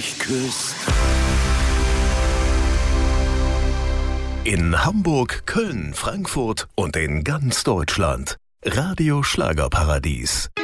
mich küsst. In Hamburg, Köln, Frankfurt und in ganz Deutschland. Radio Schlagerparadies.